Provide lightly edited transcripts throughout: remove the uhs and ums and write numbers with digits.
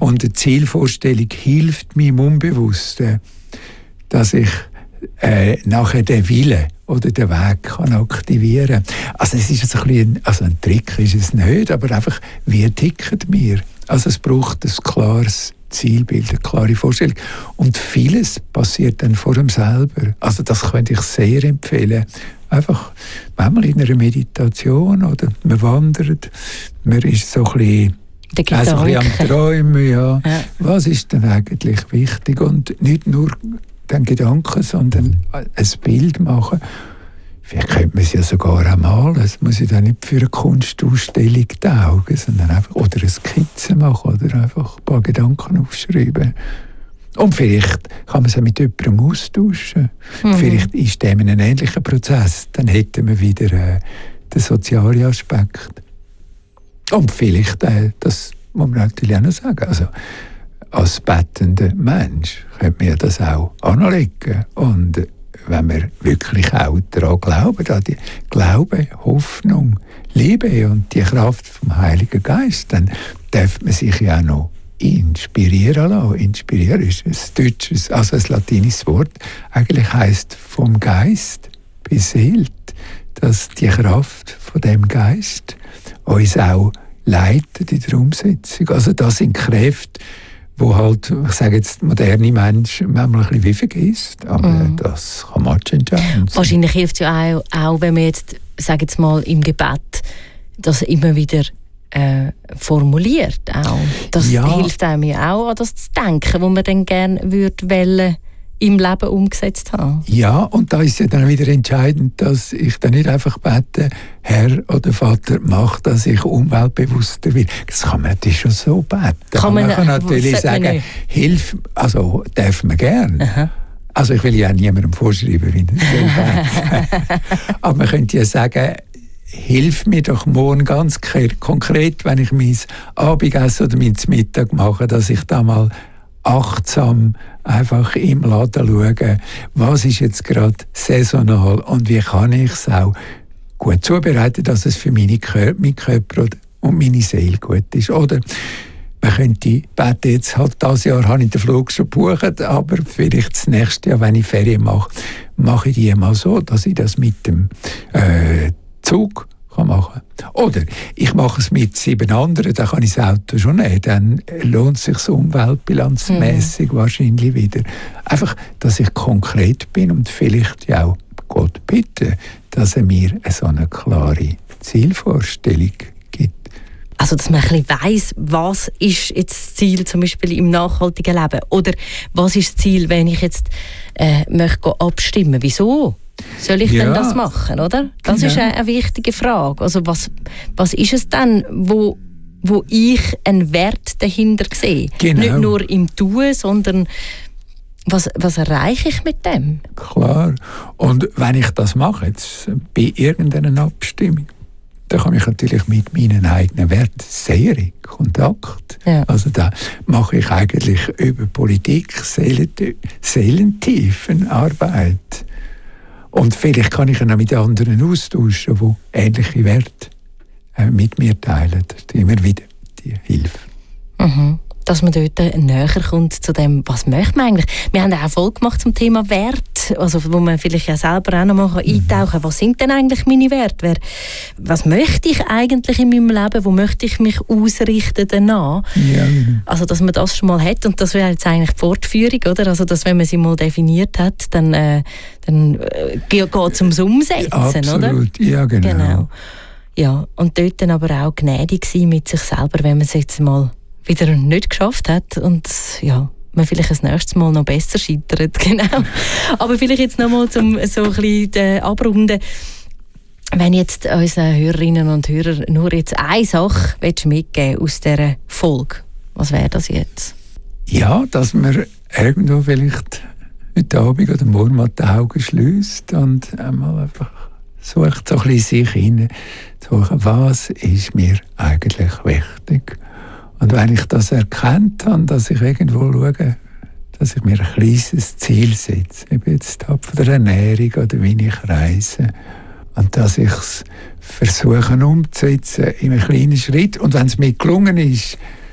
Und die Zielvorstellung hilft meinem Unbewussten, dass ich nachher den Willen oder den Weg kann aktivieren kann. Also es ist ein Trick ist es nicht, aber einfach, wie ticken wir? Also es braucht ein klares Zielbild, eine klare Vorstellung. Und vieles passiert dann vor dem selber. Also das könnte ich sehr empfehlen. Einfach, manchmal in einer Meditation oder man wandert, man ist so ein bisschen am Träumen. Ja. Was ist denn eigentlich wichtig? Und nicht nur den Gedanken, sondern ein Bild machen. Vielleicht könnte man es ja sogar auch malen. Es muss ja dann nicht für eine Kunstausstellung taugen, sondern einfach oder eine Skizze machen oder einfach ein paar Gedanken aufschreiben. Und vielleicht kann man es auch mit jemandem austauschen. Vielleicht ist dem ein ähnlicher Prozess. Dann hätten wir wieder den sozialen Aspekt. Und vielleicht, das muss man natürlich auch noch sagen, also als bettender Mensch könnte man das auch anlegen. Und wenn wir wirklich auch daran glauben, an die Glaube, Hoffnung, Liebe und die Kraft vom Heiligen Geist, dann darf man sich ja auch noch inspirieren lassen. Inspirieren ist ein deutsches, also ein latinisches Wort. Eigentlich heisst vom Geist beseelt, dass die Kraft von dem Geist uns auch leitet in der Umsetzung. Also das sind Kräfte, wo halt, ich sage jetzt, moderne Menschen manchmal ein bisschen wie vergisst, aber das kann man entscheiden. Wahrscheinlich hilft es ja auch, wenn man jetzt, sage jetzt mal, im Gebet das immer wieder formuliert. Auch. Das hilft einem ja auch, an das zu denken, was man dann gerne würde im Leben umgesetzt haben. Ja, und da ist ja dann wieder entscheidend, dass ich dann nicht einfach bete, Herr oder Vater, mach, dass ich umweltbewusster werde. Das kann man natürlich schon so beten. Man kann natürlich sagen, hilf, also darf man gern. Aha. Also ich will ja niemandem vorschreiben, wie das beten. Aber man könnte ja sagen, hilf mir doch morgen ganz konkret, wenn ich mein Abendessen oder mein Mittag mache, dass ich da mal achtsam einfach im Laden schauen, was ist jetzt gerade saisonal und wie kann ich es auch gut zubereiten, dass es für meinen Körper und meine Seele gut ist. Oder man könnte beten, jetzt halt dieses Jahr habe ich den Flug schon gebucht, aber vielleicht das nächste Jahr, wenn ich Ferien mache, mache ich die mal so, dass ich das mit dem Zug machen. Oder ich mache es mit 7 anderen, dann kann ich das Auto schon nehmen. Dann lohnt es sich umweltbilanzmässig wahrscheinlich wieder. Einfach, dass ich konkret bin und vielleicht ja auch Gott bitte, dass er mir so eine klare Zielvorstellung gibt. Also, dass man ein bisschen weiss, was ist jetzt das Ziel zum Beispiel im nachhaltigen Leben? Oder was ist das Ziel, wenn ich jetzt möchte abstimmen? Wieso soll ich denn das machen, oder? Das ist eine wichtige Frage. Also was ist es dann, wo ich einen Wert dahinter sehe? Genau. Nicht nur im Tun, sondern was erreiche ich mit dem? Klar. Und wenn ich das mache, jetzt bei irgendeiner Abstimmung, dann komme ich natürlich mit meinen eigenen Werten sehr in Kontakt. Ja. Also da mache ich eigentlich über Politik seelentiefen Arbeit. Und vielleicht kann ich ihn auch mit anderen austauschen, die ähnliche Werte mit mir teilen. Das ist immer wieder die Hilfe. Mhm. Dass man dort näher kommt zu dem, was möchte man eigentlich. Wir haben auch eine Folge gemacht zum Thema Wert, also wo man vielleicht ja selber auch noch mal eintauchen kann. Was sind denn eigentlich meine Werte? Was möchte ich eigentlich in meinem Leben? Wo möchte ich mich ausrichten danach? Ja. Also dass man das schon mal hat, und das wäre jetzt eigentlich die Fortführung, oder? Also dass, wenn man sie mal definiert hat, dann geht es ums Umsetzen, absolut. Oder? Ja, genau. Ja, und dort dann aber auch gnädig sein mit sich selber, wenn man es jetzt mal wieder nicht geschafft hat und ja, man vielleicht das nächste Mal noch besser scheitert. Genau. Aber vielleicht jetzt noch mal zum so ein bisschen abrunden. Wenn jetzt unseren Hörerinnen und Hörern nur jetzt eine Sache mitgeben aus dieser Folge, was wäre das jetzt? Ja, dass man irgendwo vielleicht heute Abend oder morgen mal die Augen schliesst und einmal einfach sucht, so ein bisschen sich hinein, suchen, was ist mir eigentlich wichtig. Und wenn ich das erkannt habe, dass ich irgendwo schaue, dass ich mir ein kleines Ziel setze, eben jetzt von der Ernährung oder wie ich reise, und dass ich es versuche umzusetzen in einem kleinen Schritt. Und wenn es mir gelungen ist,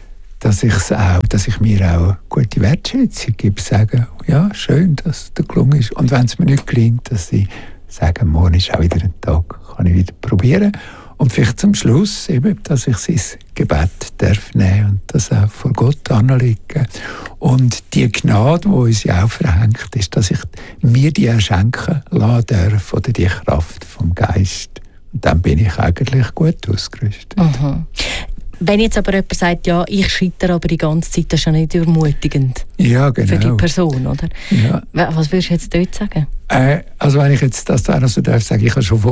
dass ich mir auch gute Wertschätzung gebe, sagen, ja, schön, dass es dir gelungen ist. Und wenn es mir nicht gelingt, dass ich sage, morgen ist auch wieder ein Tag, kann ich wieder probieren. Und vielleicht zum Schluss eben, dass ich sein Gebet darf nehmen und das auch vor Gott anlegen. Und die Gnade, die uns ja auch verhängt, ist, dass ich mir die schenken lassen darf oder die Kraft vom Geist. Und dann bin ich eigentlich gut ausgerüstet. Mhm. Wenn jetzt aber jemand sagt, ja, ich scheitere aber die ganze Zeit, das ist ja nicht ermutigend. Ja, genau. Für die Person, oder? Ja. Was würdest du jetzt dort sagen? Also wenn ich jetzt das auch noch so darf sagen, ich habe schon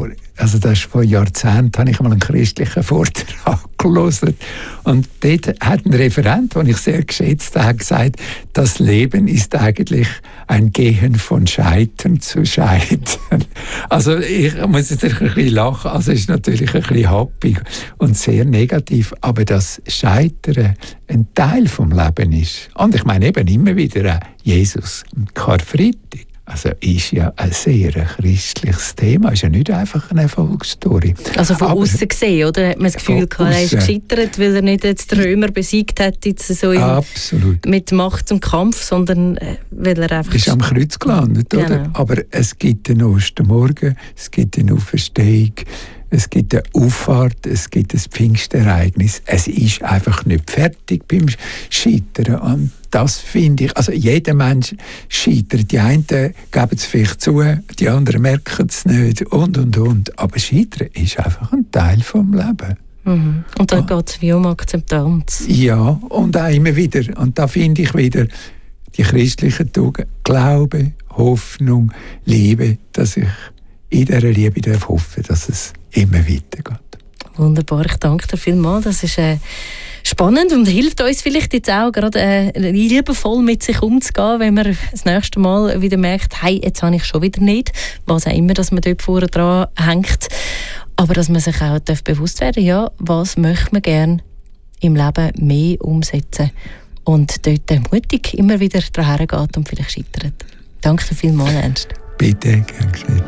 vor Jahrzehnten habe ich mal einen christlichen Vortrag gelesen und dort hat ein Referent, den ich sehr geschätzt habe, gesagt, das Leben ist eigentlich ein Gehen von Scheitern zu Scheitern. Also ich muss jetzt ein bisschen lachen, also es ist natürlich ein bisschen happig und sehr negativ, aber das Scheitern ein Teil vom Leben ist. Und ich meine eben immer wieder Jesus und Karfreitag. Also ist ja ein sehr christliches Thema, ist ja nicht einfach eine Erfolgsstory. Also von außen gesehen, oder? Hat man das Gefühl gehabt, er ist gescheitert, weil er nicht jetzt die Römer besiegt hat, jetzt so mit Macht und Kampf, sondern weil er einfach... Ist am Kreuz gelandet, genau. Oder? Aber es gibt den Ostermorgen, es gibt eine Auferstehung, es gibt eine Auffahrt, es gibt ein Pfingstereignis. Es ist einfach nicht fertig beim Scheitern. Und das finde ich, also jeder Mensch scheitert. Die einen geben es vielleicht zu, die anderen merken es nicht und. Aber Scheitern ist einfach ein Teil vom Leben. Mhm. Und dann geht es wie um Akzeptanz. Ja, und auch immer wieder. Und da finde ich wieder die christlichen Tugenden. Glaube, Hoffnung, Liebe, dass ich in dieser Liebe darf hoffen, dass es immer weitergeht. Wunderbar, ich danke dir vielmals. Das ist spannend und hilft uns vielleicht jetzt auch gerade liebevoll mit sich umzugehen, wenn man das nächste Mal wieder merkt, hey, jetzt habe ich schon wieder nicht, was auch immer, dass man dort vorne dran hängt. Aber dass man sich auch bewusst werden darf, ja, was möchte man gerne im Leben mehr umsetzen und dort mutig immer wieder daran geht und vielleicht scheitert. Danke dir vielmals, Ernst. Bitte, gern geschehen.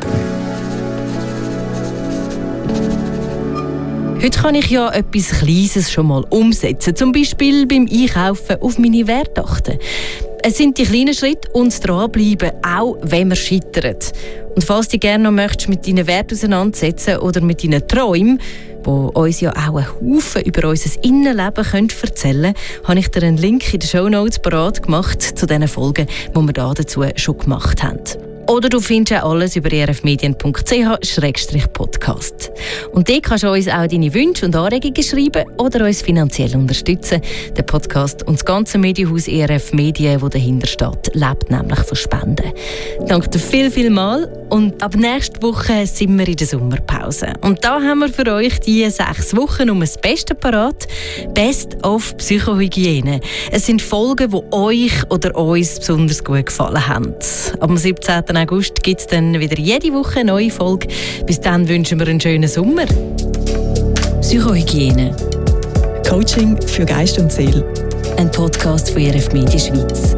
Heute kann ich ja etwas Kleines schon mal umsetzen, zum Beispiel beim Einkaufen auf meine Werte achten. Es sind die kleinen Schritte und das Dranbleiben, auch wenn man scheitert. Und falls du gerne noch möchtest mit deinen Werten auseinandersetzen oder mit deinen Träumen, die uns ja auch einen Haufen über unser Innenleben erzählen können, habe ich dir einen Link in den Shownotes parat gemacht zu den Folgen, die wir dazu schon gemacht haben. Oder du findest auch alles über erfmedien.ch/podcast. Und dort kannst du uns auch deine Wünsche und Anregungen schreiben oder uns finanziell unterstützen. Der Podcast und das ganze Medienhaus ERF Medien, das dahinter steht, lebt nämlich von Spenden. Danke dir viel und ab nächster Woche sind wir in der Sommerpause. Und da haben wir für euch die 6 Wochen um das Beste parat. Best of Psychohygiene. Es sind Folgen, die euch oder uns besonders gut gefallen haben. Am 17. August gibt es dann wieder jede Woche eine neue Folge. Bis dann wünschen wir einen schönen Sommer. Psychohygiene. Coaching für Geist und Seele. Ein Podcast von ERF Medien Schweiz.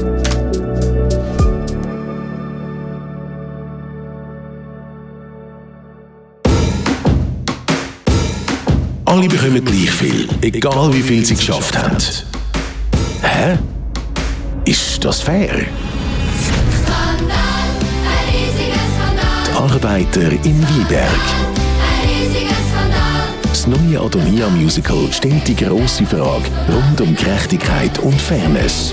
Alle bekommen gleich viel, egal wie viel sie geschafft haben. Hä? Ist das fair? Die Arbeiter in Wieberg. Das neue Adonia-Musical stellt die grosse Frage rund um Gerechtigkeit und Fairness.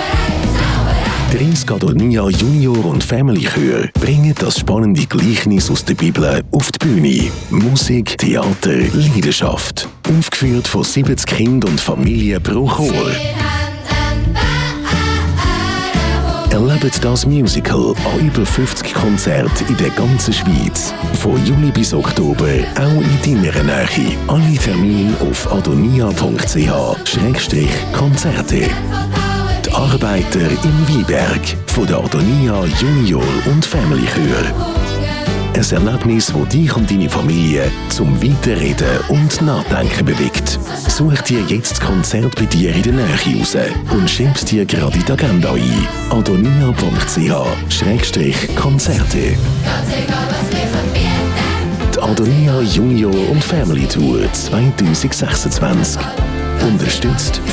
30 Adonia Junior und Family Chöre bringen das spannende Gleichnis aus der Bibel auf die Bühne. Musik, Theater, Leidenschaft. Aufgeführt von 70 Kindern und Familien pro Chor. Erlebt das Musical an über 50 Konzerten in der ganzen Schweiz. Von Juli bis Oktober, auch in deiner Nähe. Alle Termine auf adonia.ch/Konzerte. Die Arbeiter im Wieberg von der Adonia Junior und Family Chöre. Ein Erlebnis, das dich und deine Familie zum Weiterreden und Nachdenken bewegt. Such dir jetzt das Konzert bei dir in der Nähe raus und schreib's dir gerade in die Agenda ein. adonia.ch/Konzerte. Die Adonia Junior und Family Tour 2026. Unterstützt